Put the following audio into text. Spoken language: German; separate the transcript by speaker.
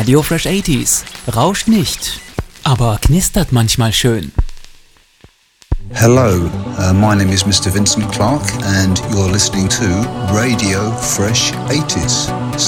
Speaker 1: Radio Fresh 80s. Rauscht nicht, aber knistert manchmal schön.
Speaker 2: Hello, my name is Mr. Vincent Clark and you're listening to Radio Fresh 80s.